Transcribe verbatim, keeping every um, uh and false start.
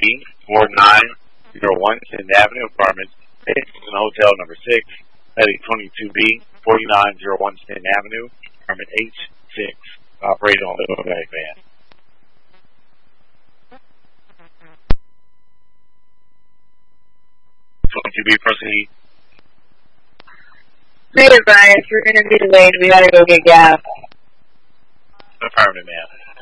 four nine zero one Tenth Avenue, apartment Hilton Hotel number six, heading twenty-two B, forty-nine oh one Tenth Avenue, apartment H six, operating on the overnight van. twenty-two B, proceed. Be advised, we're going to be delayed. We gotta go get gas. Affirmative, ma'am.